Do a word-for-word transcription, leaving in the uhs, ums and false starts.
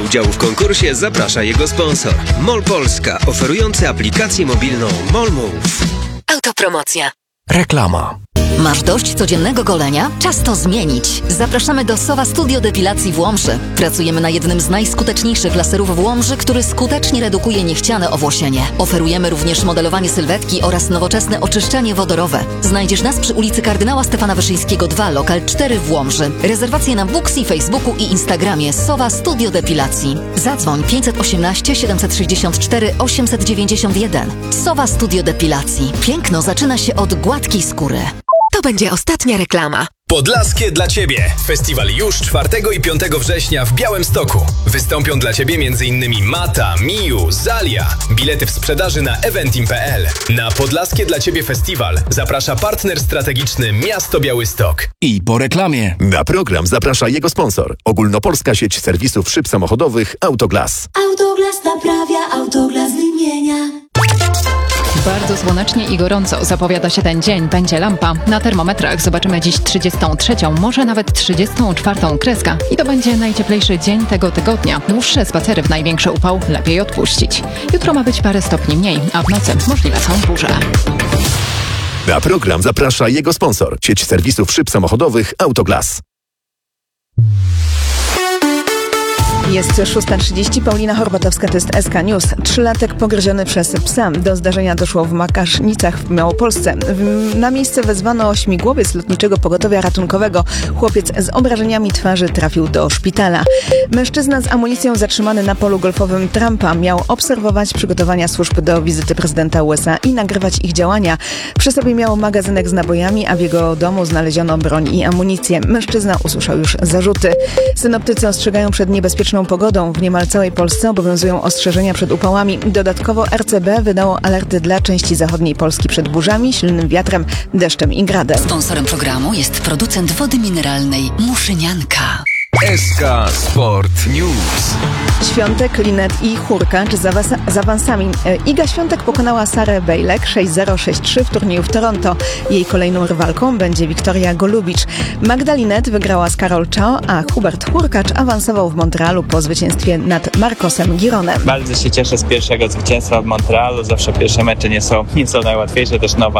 udziału w konkursie zaprasza jego sponsor. MOL Polska, oferujący aplikację mobilną MOL Move. Autopromocja. Reklama. Masz dość codziennego golenia? Czas to zmienić. Zapraszamy do Sowa Studio Depilacji w Łomży. Pracujemy na jednym z najskuteczniejszych laserów w Łomży, który skutecznie redukuje niechciane owłosienie. Oferujemy również modelowanie sylwetki oraz nowoczesne oczyszczanie wodorowe. Znajdziesz nas przy ulicy Kardynała Stefana Wyszyńskiego dwa, lokal cztery w Łomży. Rezerwacje na Booksy, Facebooku i Instagramie Sowa Studio Depilacji. Zadzwoń pięćset osiemnaście siedemset sześćdziesiąt cztery osiemset dziewięćdziesiąt jeden. Sowa Studio Depilacji. Piękno zaczyna się od gładkiej skóry. To będzie ostatnia reklama. Podlaskie dla Ciebie. Festiwal już czwartego i piątego września w Białymstoku. Wystąpią dla Ciebie m.in. Mata, Miu, Zalia. Bilety w sprzedaży na eventim kropka p l. Na Podlaskie dla Ciebie festiwal zaprasza partner strategiczny Miasto Białystok. I po reklamie. Na program zaprasza jego sponsor. Ogólnopolska sieć serwisów szyb samochodowych Autoglas. Autoglas naprawia, Autoglas wymienia. Bardzo słonecznie i gorąco zapowiada się ten dzień. Będzie lampa. Na termometrach zobaczymy dziś trzydziestą trzecią, może nawet trzydziestą czwartą kreskę. I to będzie najcieplejszy dzień tego tygodnia. Dłuższe spacery w największy upał lepiej odpuścić. Jutro ma być parę stopni mniej, a w nocy możliwe są burze. Na program zaprasza jego sponsor. Sieć serwisów szyb samochodowych Autoglas. Jest szósta trzydzieści, Paulina Horbatowska, to jest S K News. Trzylatek pogryziony przez psa. Do zdarzenia doszło w Makasznicach w Małopolsce. W, na miejsce wezwano śmigłowiec Lotniczego Pogotowia Ratunkowego. Chłopiec z obrażeniami twarzy trafił do szpitala. Mężczyzna z amunicją zatrzymany na polu golfowym Trumpa miał obserwować przygotowania służb do wizyty prezydenta U S A i nagrywać ich działania. Przy sobie miał magazynek z nabojami, a w jego domu znaleziono broń i amunicję. Mężczyzna usłyszał już zarzuty. Synoptycy ostrzegają przed niebezpieczną pogodą. W niemal całej Polsce obowiązują ostrzeżenia przed upałami. Dodatkowo R C B wydało alerty dla części zachodniej Polski przed burzami, silnym wiatrem, deszczem i gradem. Sponsorem programu jest producent wody mineralnej Muszynianka. S K Sport News. Świątek, Linet i Hurkacz z, awasa- z awansami. Iga Świątek pokonała Sarę Bejlek sześć zero sześć trzy w turnieju w Toronto. Jej kolejną rywalką będzie Wiktoria Golubicz. Magda Linet wygrała z Karol Czao, a Hubert Hurkacz awansował w Montrealu po zwycięstwie nad Marcosem Gironem. Bardzo się cieszę z pierwszego zwycięstwa w Montrealu. Zawsze pierwsze mecze nie są, nie są najłatwiejsze, też nowa